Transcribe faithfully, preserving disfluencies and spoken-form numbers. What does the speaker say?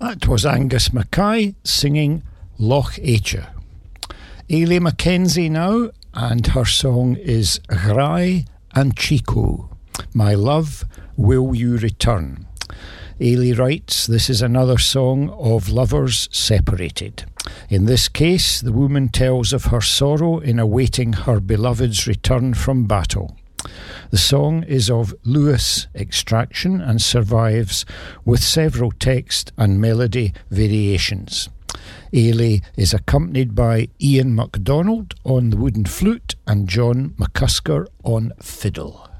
That was Angus Mackay singing Loch Acher. Ailey Mackenzie now, and her song is Ghrai and Chico, My Love, Will You Return? Ailey writes, this is another song of lovers separated. In this case, the woman tells of her sorrow in awaiting her beloved's return from battle. The song is of Lewis extraction and survives with several text and melody variations. Ailey is accompanied by Ian MacDonald on the wooden flute and John McCusker on fiddle.